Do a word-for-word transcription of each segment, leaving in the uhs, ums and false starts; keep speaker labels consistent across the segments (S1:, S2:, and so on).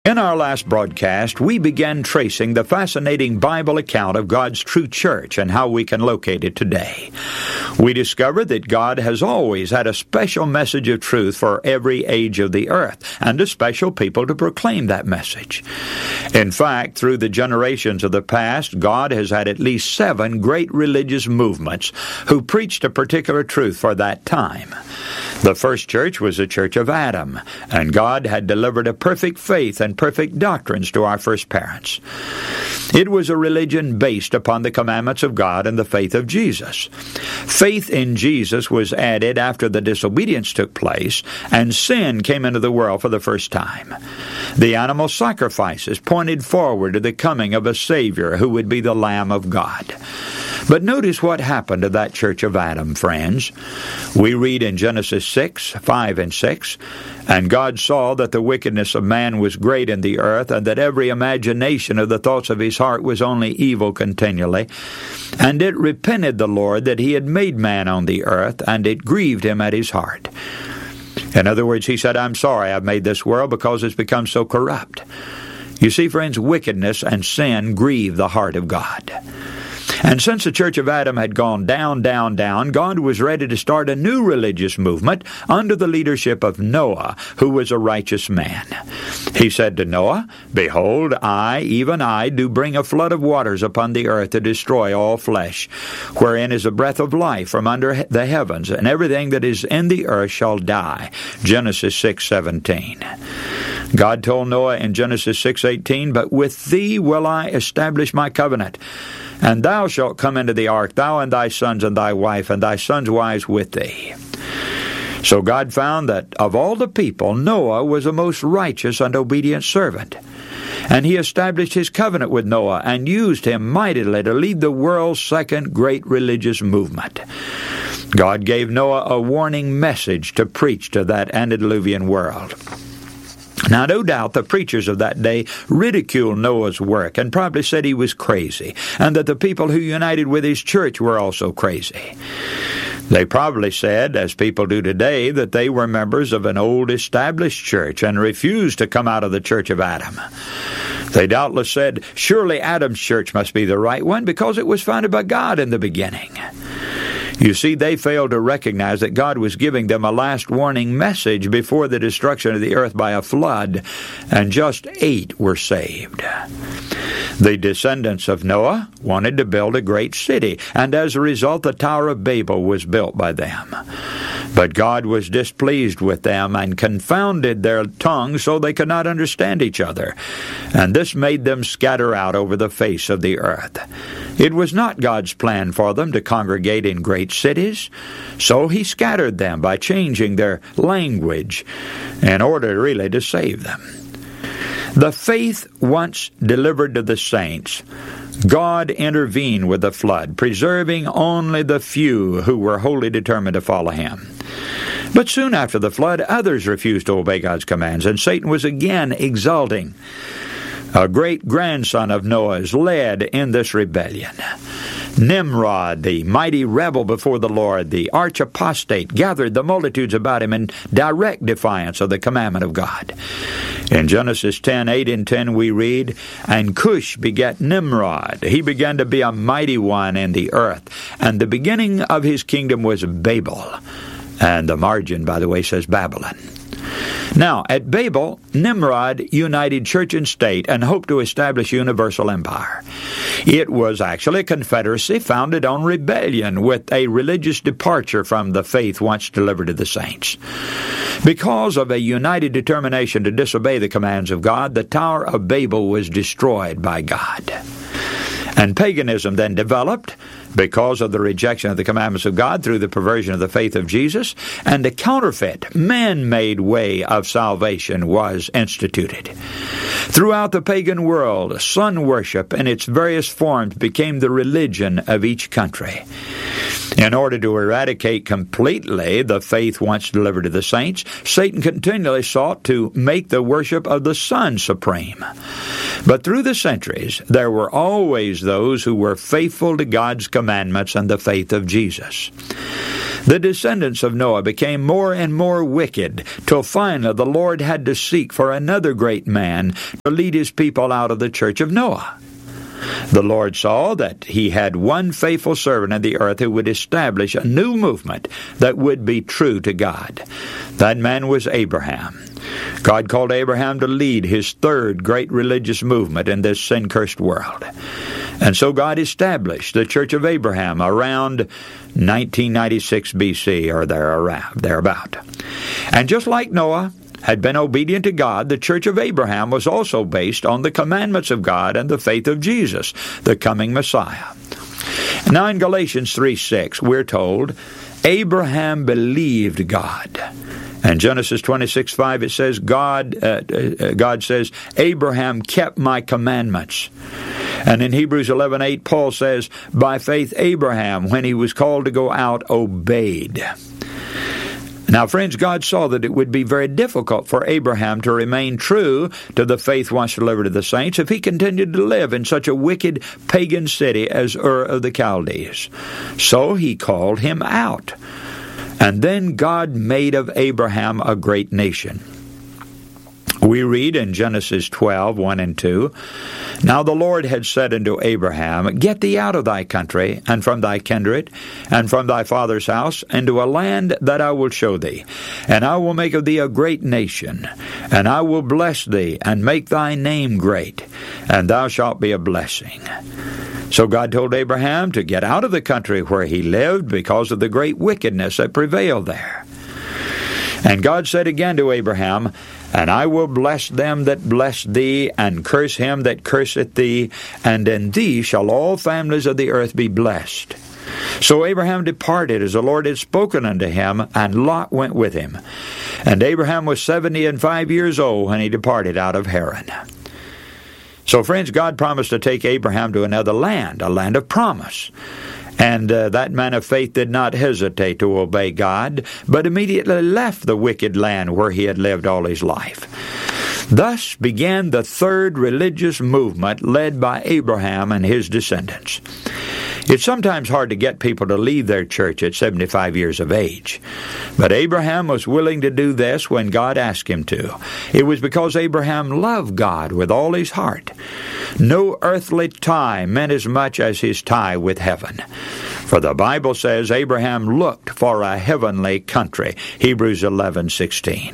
S1: In our last broadcast, we began tracing the fascinating Bible account of God's true church and how we can locate it today. We discovered that God has always had a special message of truth for every age of the earth, and a special people to proclaim that message. In fact, through the generations of the past, God has had at least seven great religious movements who preached a particular truth for that time. The first church was the Church of Adam, and God had delivered a perfect faith and perfect doctrines to our first parents. It was a religion based upon the commandments of God and the faith of Jesus. Faith in Jesus was added after the disobedience took place, and sin came into the world for the first time. The animal sacrifices pointed forward to the coming of a Savior who would be the Lamb of God. But notice what happened to that Church of Adam, friends. We read in Genesis six, five and six, "And God saw that the wickedness of man was great in the earth, and that every imagination of the thoughts of his heart was only evil continually. And it repented the Lord that he had made man on the earth, and it grieved him at his heart." In other words, he said, I'm sorry I've made this world because it's become so corrupt. You see, friends, wickedness and sin grieve the heart of God. And since the Church of Adam had gone down, down, down, God was ready to start a new religious movement under the leadership of Noah, who was a righteous man. He said to Noah, "Behold, I, even I, do bring a flood of waters upon the earth to destroy all flesh, wherein is a breath of life from under the heavens, and everything that is in the earth shall die." Genesis six seventeen. God told Noah in Genesis six eighteen, "But with thee will I establish my covenant. And thou shalt come into the ark, thou and thy sons and thy wife, and thy sons' wives with thee." So God found that of all the people, Noah was the most righteous and obedient servant. And he established his covenant with Noah and used him mightily to lead the world's second great religious movement. God gave Noah a warning message to preach to that antediluvian world. Now, no doubt the preachers of that day ridiculed Noah's work and probably said he was crazy, and that the people who united with his church were also crazy. They probably said, as people do today, that they were members of an old established church and refused to come out of the Church of Adam. They doubtless said, surely Adam's church must be the right one because it was founded by God in the beginning. You see, they failed to recognize that God was giving them a last warning message before the destruction of the earth by a flood, and just eight were saved. The descendants of Noah wanted to build a great city, and as a result, the Tower of Babel was built by them. But God was displeased with them and confounded their tongues so they could not understand each other, and this made them scatter out over the face of the earth. It was not God's plan for them to congregate in great cities, so he scattered them by changing their language in order really to save them. The faith once delivered to the saints, God intervened with the flood, preserving only the few who were wholly determined to follow him. But soon after the flood, others refused to obey God's commands, and Satan was again exulting. A great-grandson of Noah's led in this rebellion. Nimrod, the mighty rebel before the Lord, the arch-apostate, gathered the multitudes about him in direct defiance of the commandment of God. In Genesis ten, eight and ten we read, "And Cush begat Nimrod. He began to be a mighty one in the earth, and the beginning of his kingdom was Babel." And the margin, by the way, says Babylon. Now, at Babel, Nimrod united church and state and hoped to establish universal empire. It was actually a confederacy founded on rebellion with a religious departure from the faith once delivered to the saints. Because of a united determination to disobey the commands of God, the Tower of Babel was destroyed by God. And paganism then developed because of the rejection of the commandments of God through the perversion of the faith of Jesus, and a counterfeit, man-made way of salvation was instituted. Throughout the pagan world, sun worship in its various forms became the religion of each country. In order to eradicate completely the faith once delivered to the saints, Satan continually sought to make the worship of the sun supreme. But through the centuries, there were always those who were faithful to God's commandments and the faith of Jesus. The descendants of Noah became more and more wicked, till finally the Lord had to seek for another great man to lead his people out of the church of Noah. The Lord saw that he had one faithful servant in the earth who would establish a new movement that would be true to God. That man was Abraham. God called Abraham to lead his third great religious movement in this sin-cursed world. And so God established the Church of Abraham around nineteen ninety-six B C or there around, thereabout. And just like Noah had been obedient to God, the Church of Abraham was also based on the commandments of God and the faith of Jesus, the coming Messiah. Now in Galatians three six, we're told, Abraham believed God. And Genesis twenty-six five, it says, God, uh, uh, God says, Abraham kept my commandments. And in Hebrews eleven eight, Paul says, by faith Abraham, when he was called to go out, obeyed. Now, friends, God saw that it would be very difficult for Abraham to remain true to the faith once delivered to the saints if he continued to live in such a wicked pagan city as Ur of the Chaldees. So he called him out. And then God made of Abraham a great nation. We read in Genesis twelve, one and two, Now the Lord had said unto Abraham, Get thee out of thy country, and from thy kindred, and from thy father's house, into a land that I will show thee. And I will make of thee a great nation, and I will bless thee, and make thy name great, and thou shalt be a blessing. So God told Abraham to get out of the country where he lived because of the great wickedness that prevailed there. And God said again to Abraham, And I will bless them that bless thee, and curse him that curseth thee, and in thee shall all families of the earth be blessed. So Abraham departed as the Lord had spoken unto him, and Lot went with him. And Abraham was seventy and five years old when he departed out of Haran. So friends, God promised to take Abraham to another land, a land of promise. And uh, that man of faith did not hesitate to obey God, but immediately left the wicked land where he had lived all his life. Thus began the third religious movement led by Abraham and his descendants. It's sometimes hard to get people to leave their church at seventy-five years of age. But Abraham was willing to do this when God asked him to. It was because Abraham loved God with all his heart. No earthly tie meant as much as his tie with heaven. For the Bible says Abraham looked for a heavenly country. Hebrews eleven sixteen.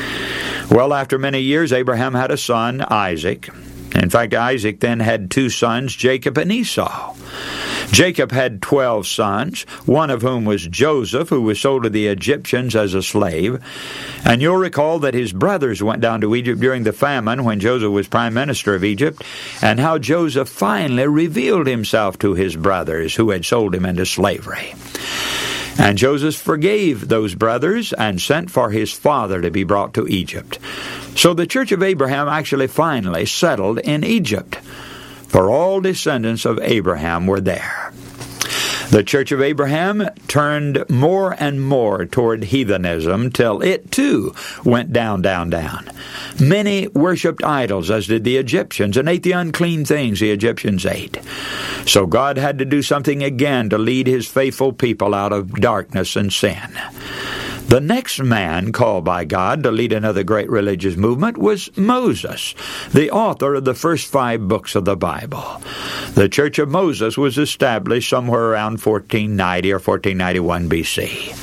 S1: Well, after many years, Abraham had a son, Isaac. In fact, Isaac then had two sons, Jacob and Esau. Jacob had twelve sons, one of whom was Joseph, who was sold to the Egyptians as a slave. And you'll recall that his brothers went down to Egypt during the famine when Joseph was prime minister of Egypt, and how Joseph finally revealed himself to his brothers who had sold him into slavery. And Joseph forgave those brothers and sent for his father to be brought to Egypt. So the Church of Abraham actually finally settled in Egypt, for all descendants of Abraham were there. The Church of Abraham turned more and more toward heathenism till it too went down, down, down. Many worshipped idols, as did the Egyptians, and ate the unclean things the Egyptians ate. So God had to do something again to lead his faithful people out of darkness and sin. The next man called by God to lead another great religious movement was Moses, the author of the first five books of the Bible. The Church of Moses was established somewhere around fourteen ninety or fourteen ninety-one B C.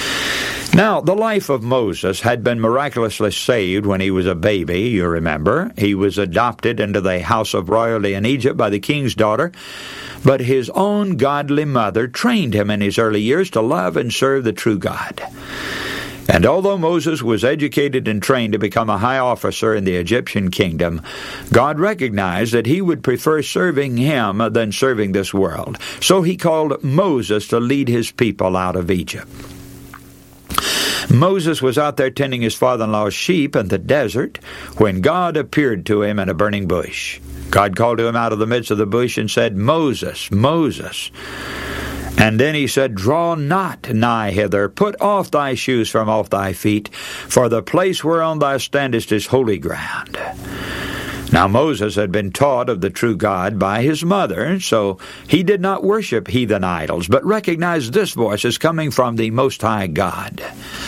S1: Now, the life of Moses had been miraculously saved when he was a baby, you remember. He was adopted into the house of royalty in Egypt by the king's daughter, but his own godly mother trained him in his early years to love and serve the true God. And although Moses was educated and trained to become a high officer in the Egyptian kingdom, God recognized that he would prefer serving him than serving this world. So he called Moses to lead his people out of Egypt. Moses was out there tending his father-in-law's sheep in the desert when God appeared to him in a burning bush. God called to him out of the midst of the bush and said, Moses, Moses. And then he said, Draw not nigh hither, put off thy shoes from off thy feet, for the place whereon thou standest is holy ground. Now Moses had been taught of the true God by his mother, so he did not worship heathen idols, but recognized this voice as coming from the Most High God.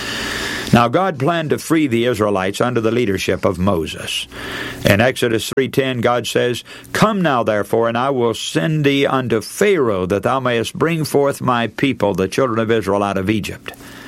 S1: Now God planned to free the Israelites under the leadership of Moses. In Exodus three ten, God says, "Come now therefore, and I will send thee unto Pharaoh, that thou mayest bring forth my people, the children of Israel, out of Egypt."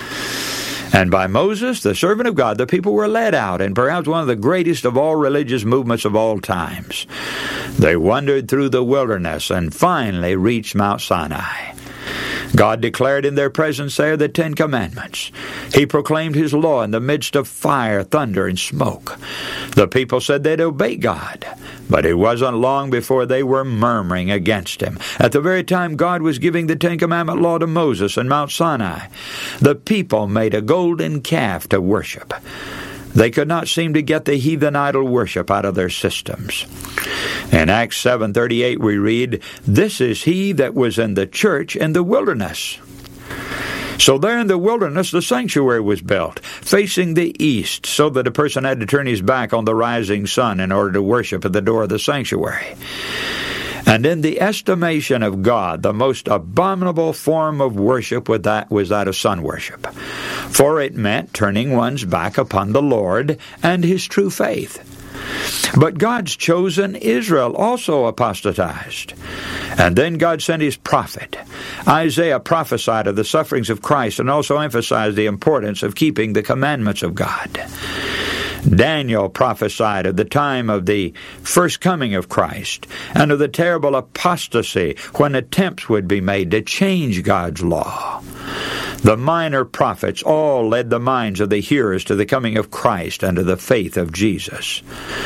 S1: And by Moses, the servant of God, the people were led out in perhaps one of the greatest of all religious movements of all times. They wandered through the wilderness and finally reached Mount Sinai. God declared in their presence there the Ten Commandments. He proclaimed His law in the midst of fire, thunder, and smoke. The people said they'd obey God, but it wasn't long before they were murmuring against Him. At the very time God was giving the Ten Commandment law to Moses in Mount Sinai, the people made a golden calf to worship. They could not seem to get the heathen idol worship out of their systems. In Acts seven thirty-eight we read, "This is he that was in the church in the wilderness." So there in the wilderness the sanctuary was built, facing the east, so that a person had to turn his back on the rising sun in order to worship at the door of the sanctuary. And in the estimation of God, the most abominable form of worship was that, was that of sun worship. For it meant turning one's back upon the Lord and His true faith. But God's chosen Israel also apostatized. And then God sent His prophet. Isaiah prophesied of the sufferings of Christ and also emphasized the importance of keeping the commandments of God. Daniel prophesied of the time of the first coming of Christ and of the terrible apostasy when attempts would be made to change God's law. The minor prophets all led the minds of the hearers to the coming of Christ and to the faith of Jesus.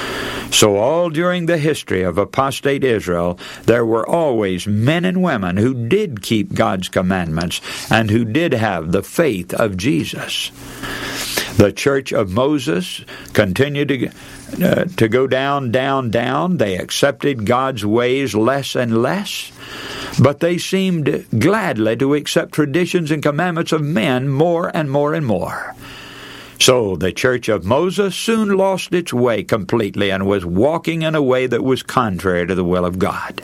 S1: So all during the history of apostate Israel, there were always men and women who did keep God's commandments and who did have the faith of Jesus. The church of Moses continued to, uh, to go down, down, down. They accepted God's ways less and less, but they seemed gladly to accept traditions and commandments of men more and more and more. So the church of Moses soon lost its way completely and was walking in a way that was contrary to the will of God.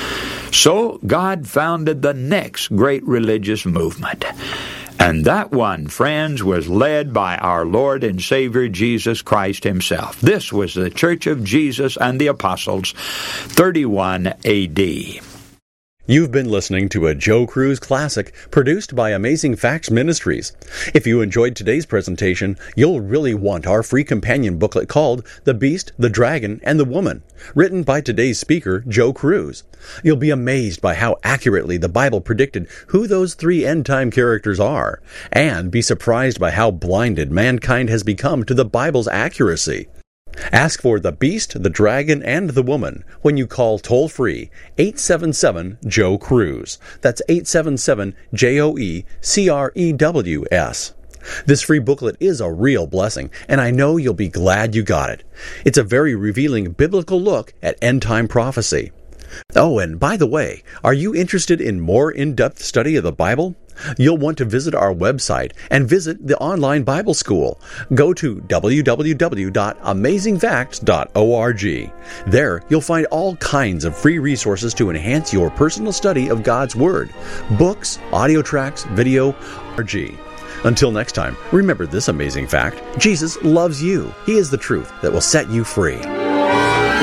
S1: So God founded the next great religious movement. And that one, friends, was led by our Lord and Savior Jesus Christ Himself. This was the Church of Jesus and the Apostles, thirty-one A D.
S2: You've been listening to a Joe Cruz Classic produced by Amazing Facts Ministries. If you enjoyed today's presentation, you'll really want our free companion booklet called The Beast, the Dragon, and the Woman, written by today's speaker, Joe Cruz. You'll be amazed by how accurately the Bible predicted who those three end-time characters are, and be surprised by how blinded mankind has become to the Bible's accuracy. Ask for The Beast, the Dragon, and the Woman when you call toll-free eight seven seven, Joe Cruz. That's eight seven seven, J O E C R E W S. This free booklet is a real blessing, and I know you'll be glad you got it. It's a very revealing biblical look at end-time prophecy. Oh, and by the way, are you interested in more in-depth study of the Bible? You'll want to visit our website and visit the online Bible school. Go to w w w dot amazing facts dot org. There, you'll find all kinds of free resources to enhance your personal study of God's Word. Books, audio tracks, video, R G. Until next time, remember this amazing fact: Jesus loves you. He is the truth that will set you free.